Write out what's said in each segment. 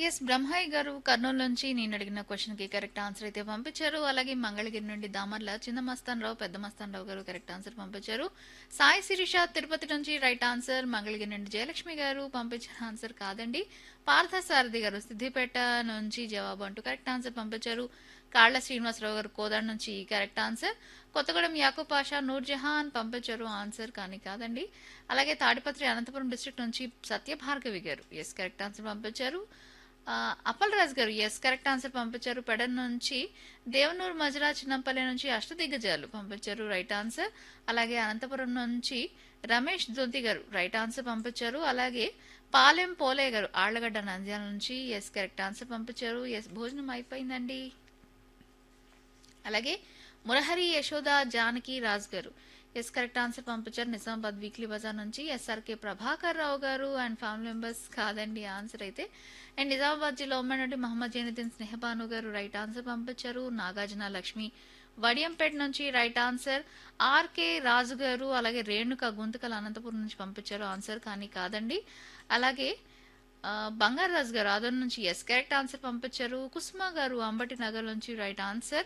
Yes. Brahmaiah గారు కర్నూలు నుంచి నేనడిగిన క్వెషన్‌కి correct answer అయితే పంపించారు. అలాగే మంగళగిరి నుండి దామర్ల చిన్న మస్తానరావు, పెద్ద మస్తానరావు గారు కరెక్ట్ ఆన్సర్ పంపించారు. సాయి శిరీష తిరుపతి నుంచి రైట్ ఆన్సర్. మంగళగిరి నుండి జయలక్ష్మి గారు పంపించిన ఆన్సర్ కాదండి. పార్థసారథి గారు సిద్దిపేట నుంచి జవాబు అంటూ కరెక్ట్ ఆన్సర్ పంపించారు. కాళ్ళ శ్రీనివాసరావు గారు కోదాడ నుంచి కరెక్ట్ ఆన్సర్. కొత్తగూడెం యాకూబ్ పాషా, నూర్జహాన్ పంపించారు ఆన్సర్ కానీ కాదండి. అలాగే తాడిపత్రి అనంతపురం డిస్ట్రిక్ట్ నుంచి సత్యభార్గవి గారు ఎస్ కరెక్ట్ ఆన్సర్ పంపించారు. అప్పల్ రాజ్ గారు ఎస్ కరెక్ట్ ఆన్సర్ పంపించారు. పెడన్ నుంచి దేవనూరు మజరా చిన్నంపల్లి నుంచి అష్టదిగ్గజాలు పంపించారు రైట్ ఆన్సర్. అలాగే అనంతపురం నుంచి రమేష్ దొంతి గారు రైట్ ఆన్సర్ పంపించారు. అలాగే పాలెం పోలే గారు ఆళ్లగడ్డ నంద్యాల నుంచి ఎస్ కరెక్ట్ ఆన్సర్ పంపించారు. ఎస్ భోజనం అయిపోయిందండి. అలాగే మురహరి యశోద జానకి రాజ్ గారు ఎస్ కరెక్ట్ ఆన్సర్ పంపించారు. నిజామాబాద్ వీక్లీ బజార్ నుంచి ఎస్ఆర్కే ప్రభాకర్ రావు గారు అండ్ ఫ్యామిలీ మెంబర్స్ కాదండి ఆన్సర్ అయితే. అండ్ నిజామాబాద్ జిల్లా ఉమ్మడి నుండి మహమ్మద్ జైనుద్దీన్ స్నేహబాను గారు రైట్ ఆన్సర్ పంపించారు. నాగార్జున లక్ష్మి వడియంపేట నుంచి రైట్ ఆన్సర్. ఆర్కే రాజు గారు అలాగే రేణుక గుంతకల్ అనంతపురం నుంచి పంపించారు ఆన్సర్ కానీ కాదండి. అలాగే బంగారాజు గారు ఆదోన్ నుంచి ఎస్ కరెక్ట్ ఆన్సర్ పంపించారు. కుసుమ గారు అంబటి నగర్ నుంచి రైట్ ఆన్సర్.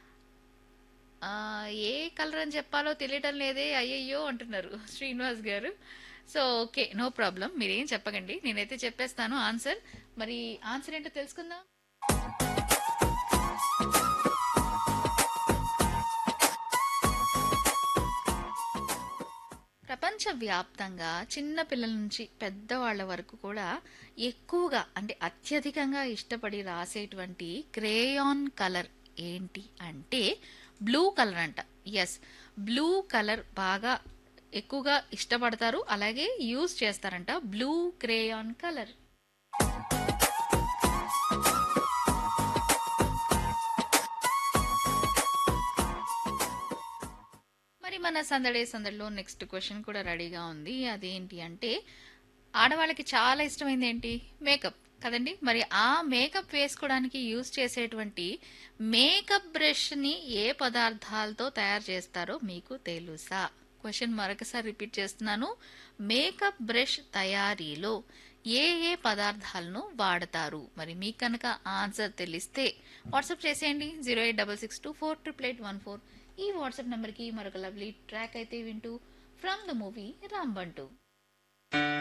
ఏ కలర్ అని చెప్పాలో తెలియటం లేదే అయ్యయ్యో అంటున్నారు శ్రీనివాస్ గారు. సో ఓకే నో ప్రాబ్లం మీరేం చెప్పకండి నేనైతే చెప్పేస్తాను ఆన్సర్. మరి ఆన్సర్ ఏంటో తెలుసుకుందాం. ప్రపంచవ్యాప్తంగా చిన్న పిల్లల నుంచి పెద్దవాళ్ళ వరకు కూడా ఎక్కువగా అంటే అత్యధికంగా ఇష్టపడి రాసేటువంటి క్రేయాన్ కలర్ ఏంటి అంటే బ్లూ కలర్ అంట. ఎస్ బ్లూ కలర్ బాగా ఎక్కువగా ఇష్టపడతారు అలాగే యూజ్ చేస్తారంట బ్లూ క్రేయాన్ కలర్. మరి మన సందడిలో నెక్స్ట్ క్వశ్చన్ కూడా రెడీగా ఉంది. అదేంటి అంటే ఆడవాళ్ళకి చాలా ఇష్టమైంది ఏంటి మేకప్ కదండి. మరి ఆ మేకప్ వేసుకోవడానికి యూజ్ చేసేటువంటి మేకప్ బ్రష్ ని ఏ పదార్థాలతో తయారు చేస్తారో మీకు తెలుసా? క్వశ్చన్ మరొకసారి రిపీట్ చేస్తున్నాను. మేకప్ బ్రష్ తయారీలో ఏ ఏ పదార్థాలను వాడతారు? మరి మీకు కనుక ఆన్సర్ తెలిస్తే వాట్సాప్ చేసేయండి 08662488814. ఈ వాట్సాప్ నెంబర్కి మరొక లవ్లీ ట్రాక్ అయితే వింటూ ఫ్రమ్ ద మూవీ రాంబంటూ.